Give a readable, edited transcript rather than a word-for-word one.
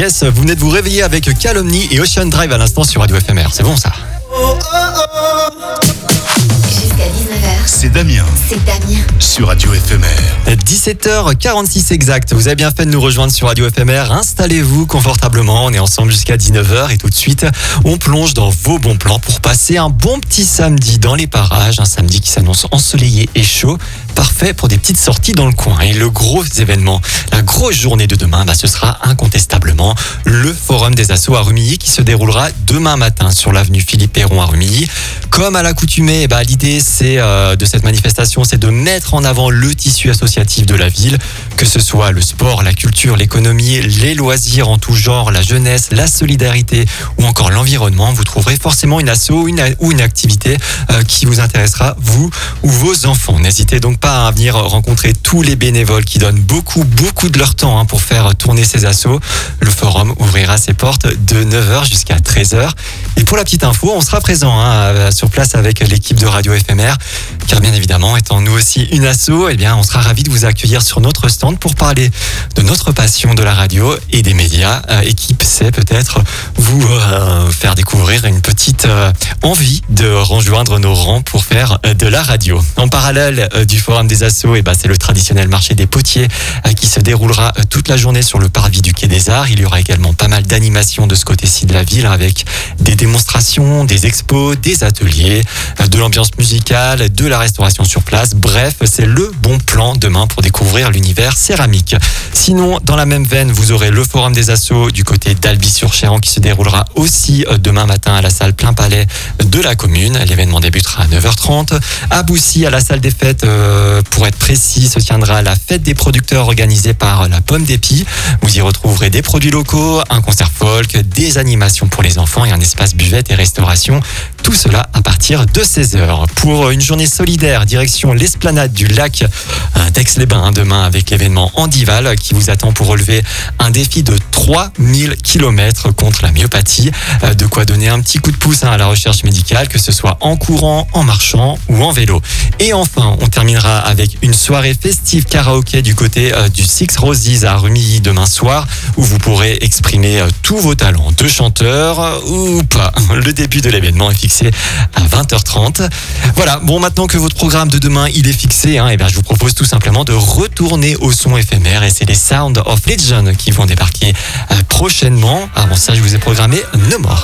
Yes, vous venez de vous réveiller avec Calomnie et Ocean Drive à l'instant sur Radio FMR. C'est bon ça? Jusqu'à 19h, C'est Damien c'est Damien. sur Radio FMR. 17h46 exact. Vous avez bien fait de nous rejoindre sur Radio FMR. Installez-vous confortablement. On est ensemble jusqu'à 19h et tout de suite, on plonge dans vos bons plans pour passer un bon petit samedi dans les parages. Un samedi qui s'annonce ensoleillé et chaud. Parfait pour des petites sorties dans le coin. Et le gros événement, la grosse journée de demain, ce sera incontestablement le Forum des Assos à Rumilly qui se déroulera demain matin sur l'avenue Philippe Péron à Rumilly. Comme à l'accoutumée, l'idée de cette manifestation, c'est de mettre en avant le tissu associatif de la ville, que ce soit le sport, la culture, l'économie, les loisirs en tout genre, la jeunesse, la solidarité ou encore l'environnement. Vous trouverez forcément une asso ou une activité qui vous intéressera, vous ou vos enfants. N'hésitez donc pas à venir rencontrer tous les bénévoles qui donnent beaucoup de leur temps pour faire tourner ces assos. Le forum ouvrira ses portes de 9h jusqu'à 13h. Et pour la petite info, on sera présent sur place avec l'équipe de Radio FMR, car bien évidemment, étant nous aussi une asso, on sera ravis de vous accueillir sur notre stand pour parler de notre passion de la radio et des médias, et qui sait peut-être vous faire découvrir une petite envie de rejoindre nos rangs pour faire de la radio. En parallèle du Forum des Assos, c'est le traditionnel marché des potiers qui se déroulera toute la journée sur le parvis du Quai des Arts. Il y aura également pas mal d'animations de ce côté-ci de la ville avec des démonstrations, des expos, des ateliers, de l'ambiance musicale, de la restauration sur place. Bref, c'est le bon plan demain pour découvrir l'univers céramique. Sinon, dans la même veine, vous aurez le Forum des Assos du côté d'Albi-sur-Chéran qui se déroulera aussi demain matin à la salle Plein Palais de la commune. L'événement débutera à 9h30. À Boussy, à la salle des fêtes, pour être précis, se tiendra la fête des producteurs organisée par la Pomme d'Épi. Vous y retrouverez des produits locaux, un concert folk, des animations pour les enfants et un espace buvette et restauration. Tout cela à partir de 16h. Pour une journée solidaire, direction l'esplanade du lac d'Aix-les-Bains demain avec l'événement Handival qui vous attend pour relever un défi de 3000 km contre la myopathie. De quoi donner un petit coup de pouce à la recherche médicale, que ce soit en courant, en marchant ou en vélo. Et enfin, on terminera avec une soirée festive karaoké du côté du Six Roses à Rumilly demain soir, où vous pourrez exprimer tous vos talents de chanteur ou pas. Le début de l'événement est fixé à 20h30. Voilà, bon, maintenant que votre programme de demain il est fixé, je vous propose tout simplement de retourner au son éphémère, et c'est les Sound of Legend qui vont débarquer prochainement. Avant ça, je vous ai programmé No More.